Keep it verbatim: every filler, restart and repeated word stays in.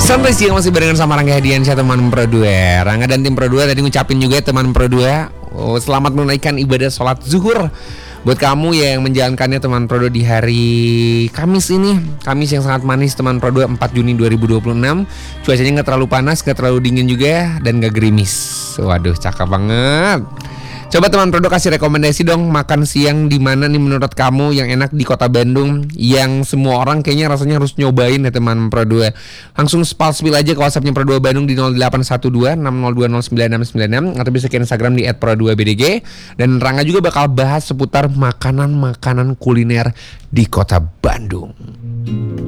Santai siang masih barengan sama Rangga Hadiansyah teman Pro dua. Rangga dan tim Pro dua tadi ngucapin juga teman Pro dua, oh, selamat menunaikan ibadah sholat zuhur buat kamu yang menjalankannya teman Pro dua di hari Kamis ini. Kamis yang sangat manis teman Pro dua, empat Juni dua ribu dua puluh enam. Cuacanya gak terlalu panas, gak terlalu dingin juga, dan gak gerimis. Waduh, cakep banget. Coba teman Pro dua kasih rekomendasi dong makan siang di mana nih menurut kamu yang enak di Kota Bandung, yang semua orang kayaknya rasanya harus nyobain ya teman Pro dua. Langsung spal-spil aja ke WhatsAppnya Pro dua Bandung di nol delapan satu dua enam nol dua nol sembilan enam sembilan enam atau bisa ke Instagram di et pro dua b d g. Dan Rangga juga bakal bahas seputar makanan-makanan kuliner di Kota Bandung.